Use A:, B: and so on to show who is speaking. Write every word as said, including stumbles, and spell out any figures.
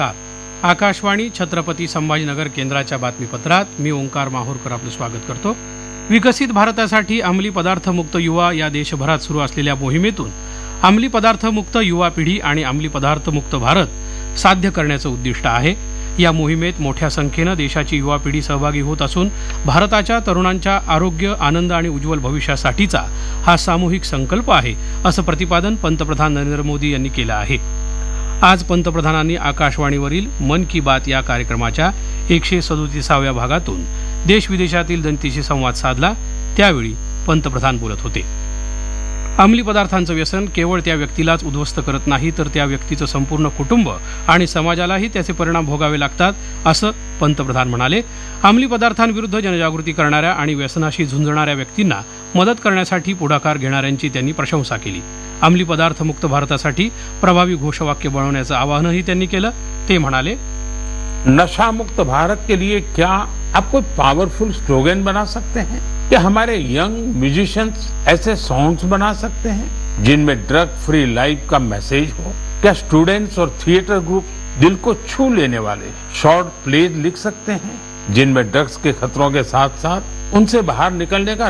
A: आकाशवाणी छत्रपती संभाजीनगर केंद्राच्या बातमीपत्रात मी ओंकार माहूरकर आपलं स्वागत करतो. विकसित भारतासाठी अंमली पदार्थ मुक्त युवा या देशभरात सुरू असलेल्या मोहिमेतून अंमली पदार्थ मुक्त युवा पिढी आणि अंमली पदार्थ मुक्त भारत साध्य करण्याचं उद्दिष्ट आहे. या मोहिमेत मोठ्या संख्येनं देशाची युवा पिढी सहभागी होत असून भारताच्या तरुणांच्या आरोग्य, आनंद आणि उज्ज्वल भविष्यासाठीचा हा सामूहिक संकल्प आहे, असं प्रतिपादन पंतप्रधान नरेंद्र मोदी यांनी केलं आहे. आज पंतप्रधानांनी आकाशवाणीवरील मन की बात या कार्यक्रमाच्या एकशे सदोतीसाव्या भागातून देश विदेशातील जनतेशी संवाद साधला. त्यावेळी पंतप्रधान बोलत होते. अंमली पदार्थांचं व्यसन केवळ त्या व्यक्तीलाच उद्ध्वस्त करत नाही, तर त्या व्यक्तीचं संपूर्ण कुटुंब आणि समाजालाही त्याचे परिणाम भोगावे लागतात, असं पंतप्रधान म्हणाले. अंमली पदार्थांविरुद्ध जनजागृती करणाऱ्या आणि व्यसनाशी झुंजणाऱ्या व्यक्तींना मदत करण्यासाठी पुढाकार घेणाऱ्यांची त्यांनी प्रशंसा केली. अंमली पदार्थ मुक्त भारतासाठी प्रभावी घोषवाक्य बनवण्याचं आवाहनही त्यांनी केलं. ते म्हणाले,
B: नशा मुक्त भारत के लिए क्या आप कोई पावरफुल स्लोगन बना सकते हैं? क्या हमारे यंग म्यूजिशियंस ऐसे सॉन्ग्स बना सकते हैं जिनमें ड्रग फ्री लाइफ का मैसेज हो? क्या स्टूडेंट्स और थिएटर ग्रुप दिल को छू लेने वाले शॉर्ट प्लेज लिख सकते हैं जिनमें ड्रग्स के खतरों के साथ साथ उनसे बाहर निकलने का